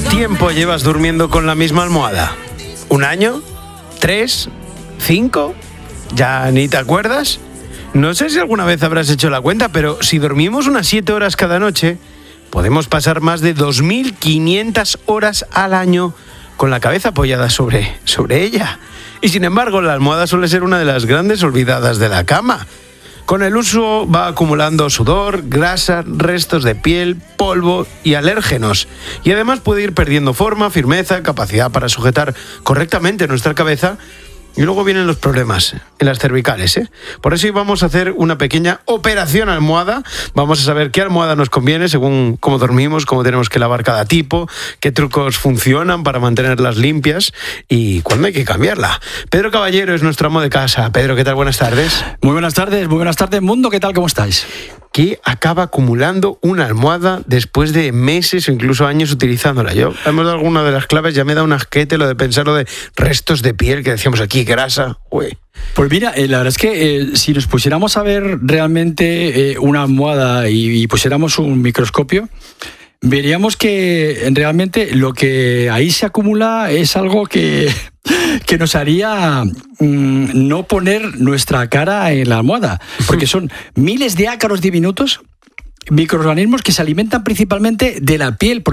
tiempo llevas durmiendo con la misma almohada? ¿1 año? ¿3? ¿5? ¿Ya ni te acuerdas? No sé si alguna vez habrás hecho la cuenta, pero si dormimos unas 7 horas cada noche, podemos pasar más de 2.500 horas al año con la cabeza apoyada sobre ella. Y sin embargo, la almohada suele ser una de las grandes olvidadas de la cama. Con el uso va acumulando sudor, grasa, restos de piel, polvo y alérgenos. Y además puede ir perdiendo forma, firmeza, capacidad para sujetar correctamente nuestra cabeza. Y luego vienen los problemas en las cervicales, ¿eh? Por eso hoy vamos a hacer una pequeña operación almohada. Vamos a saber qué almohada nos conviene según cómo dormimos, cómo tenemos que lavar cada tipo, qué trucos funcionan para mantenerlas limpias y cuándo hay que cambiarla. Pedro Caballero es nuestro amo de casa. Pedro, ¿qué tal? Buenas tardes. Muy buenas tardes, mundo. ¿Qué tal? ¿Cómo estáis? ¿Qué acaba acumulando una almohada después de meses o incluso años utilizándola? Yo, hemos dado alguna de las claves, ya me da un asquete lo de pensar lo de restos de piel que decíamos aquí, grasa. Uy. Pues mira, la verdad es que si nos pusiéramos a ver realmente una almohada y pusiéramos un microscopio, veríamos que realmente lo que ahí se acumula es algo que nos haría no poner nuestra cara en la almohada, porque son miles de ácaros diminutos, microorganismos que se alimentan principalmente de la piel.